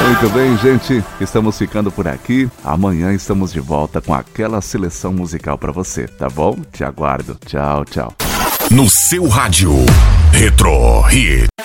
Muito bem, gente, estamos ficando por aqui. Amanhã estamos de volta com aquela seleção musical pra você, tá bom? Te aguardo. Tchau, tchau. No seu rádio, Retro Hits.